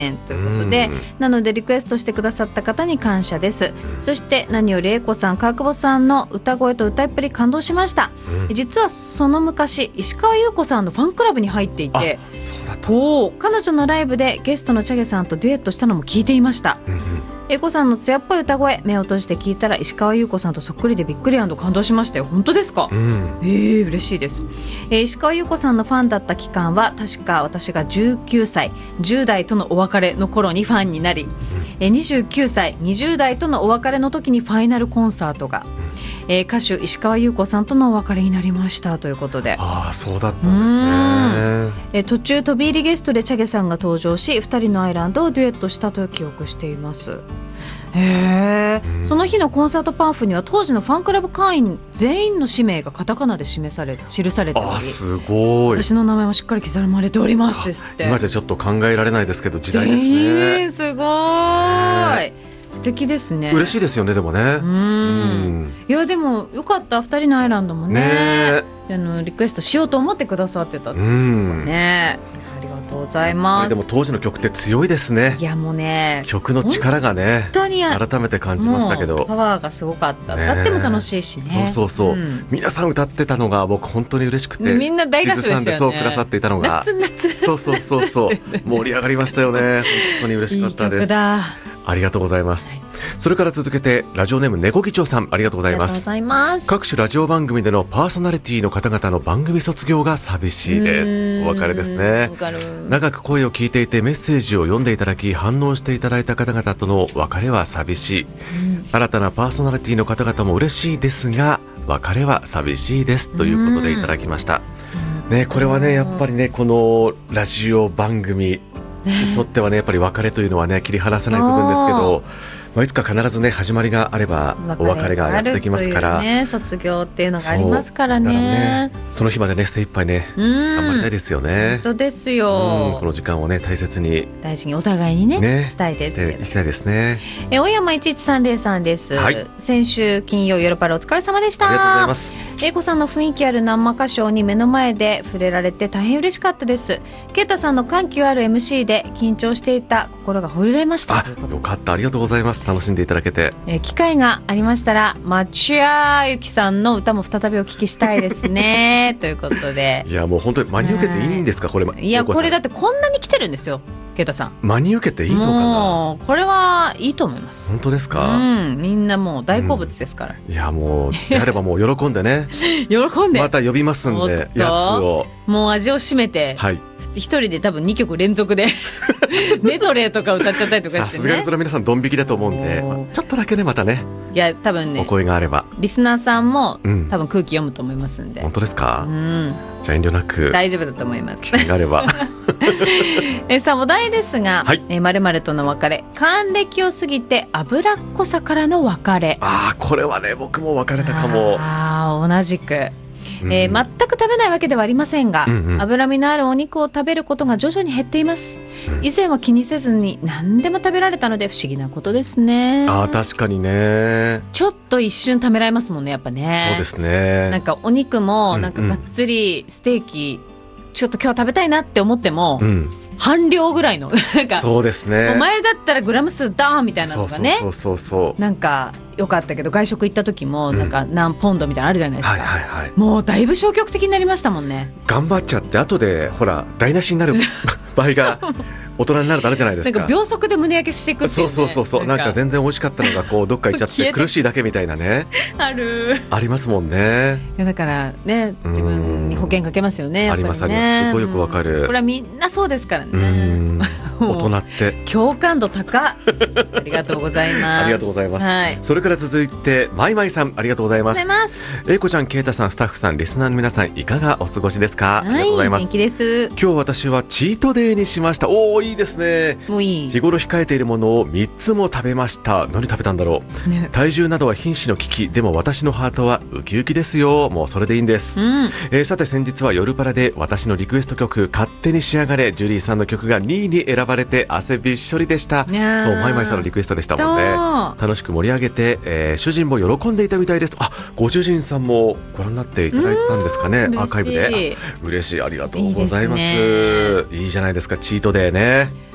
ということで、なのでリクエストしてくださった方に感謝です。そして何より英子さん、川久保さんの歌声と歌いっぷり感動しました。実はその昔石川優子さんのファンクラブに入っていて、 そうだった。 彼女のライブでゲストのチャゲさんとデュエットしたのも聞いていました。英子さんの艶っぽい歌声、目を閉じて聞いたら石川優子さんとそっくりでびっくり&感動しましたよ。本当ですか？嬉しいです。石川優子さんのファンだった期間は確か私が19歳10代とのお別れの頃にファンになり、29歳20代とのお別れの時にファイナルコンサートが、歌手石川優子さんとのお別れになりましたということで、 そうだったんですね。 途中飛び入りゲストでチャゲさんが登場し2人のアイランドをデュエットしたと記憶しています。その日のコンサートパンフには当時のファンクラブ会員全員の氏名がカタカナで記されており、 すごい。 私の名前もしっかり刻まれておりますですって。 今じゃちょっと考えられないですけど時代ですね。 すごい、素敵ですね。 嬉しいですよね。でもね、 いやでもよかった。2人のアイランドもね、リクエストしようと思ってくださってたね。ありがとうございます。 でも当時の曲って強いですね。 いやもうね、 曲の力がね本当に改めて感じましたけど、 パワーがすごかった。歌っても楽しいしね。 そう、皆さん歌ってたのが僕本当に嬉しくて、 みんな大合唱でしたよね。 ジズさんでくださっていたのが夏そう盛り上がりましたよね。本当に嬉しかったです。 いい曲だ。 ありがとうございます。それから続けてラジオネーム猫議長さん、ありがとうございます。各種ラジオ番組でのパーソナリティの方々の番組卒業が寂しいです。お別れですね。長く声を聞いていてメッセージを読んでいただき反応していただいた方々との別れは寂しい、新たなパーソナリティの方々も嬉しいですが別れは寂しいですということでいただきました。これはねやっぱりね、このラジオ番組にとってはねやっぱり別れというのはね切り離せない部分ですけど、いつか必ずね始まりがあればお別れがやってきますから、 卒業っていうのがありますからね。 その日までね精一杯ね頑張りたいですよね。 本当ですよ。 この時間をね大切に大事にお互いにねしたいですけど、 行きたいですね。 大山1130さんです。先週金曜夜パラお疲れ様でした。 ありがとうございます。 英子さんの雰囲気ある生歌唱に目の前で触れられて大変嬉しかったです。ケイタさんの緩急ある MC で緊張していた心がほぐれました。 よかった、ありがとうございます。楽しんでいただけて、 機会がありましたら町屋ゆきさんの歌も再びお聞きしたいですねということで、 いやもう本当に真に受けていいんですかこれ。 いやこれだってこんなに来てるんですよ。ケイタさん真に受けていいのかな。 もうこれはいいと思います。 本当ですか？ みんなもう大好物ですから、 いやもうやればもう喜んでね喜んでまた呼びますんで、やつをもう味を占めて、一人で多分2曲連続でメドレーとか歌っちゃったりとかしてね。 さすがにそれは皆さんドン引きだと思うんで、ちょっとだけねまたね、 いや多分ねお声があればリスナーさんも、多分空気読むと思いますんで。 本当ですか？じゃあ遠慮なく大丈夫だと思います。 機会があればさあお題ですが、〇〇との別れ、還暦を過ぎて脂っこさからの別れ。 これはね僕も別れたかも。 同じく全く食べないわけではありませんが、脂身のあるお肉を食べることが徐々に減っています。以前は気にせずに何でも食べられたので不思議なことですね。 確かにね、 ちょっと一瞬食べられますもんねやっぱね。 そうですね。 なんかお肉もなんかがっつりステーキちょっと今日食べたいなって思っても、半量ぐらいのなんかそうですね。 前だったらグラム数ダーンみたいなのがね、 そうなんかよかったけど、外食行った時もなんか何ポンドみたいなのあるじゃないですか、もうだいぶ消極的になりましたもんね。 頑張っちゃって後でほら台無しになる場合が大人になるとあるじゃないですか。 なんか秒速で胸焼けしていくっていうね。 そうなんか全然美味しかったのがこうどっか行っちゃって苦しいだけみたいなねありますもんね。 いやだからね自分に保険かけますよね。やっぱりね、 ありますあります。すごいよくわかる。 これはみんなそうですからね。 大人って共感度高ありがとうございます。 ありがとうございます、それから続いてまいまいさん、ありがとうございます。英子ちゃん、ケイタさん、スタッフさん、リスナーの皆さん、いかがお過ごしですか？ありがとうございます。 元気です。 今日私はチートデーにしました。いいですね。日頃控えているものを3つも食べました。何食べたんだろう、体重などは瀕死の危機。でも私のハートはウキウキですよ。もうそれでいいんです、さて先日は夜パラで私のリクエスト曲勝手に仕上がれ、ジュリーさんの曲が2位に選ばれて汗びっしょりでした。そうまいまいさんのリクエストでしたもんね。楽しく盛り上げて、主人も喜んでいたみたいです。ご主人さんもご覧になっていただいたんですかね。アーカイブで。嬉しい、ありがとうございます。いいじゃないですか、チートデーね。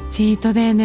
チートデーね。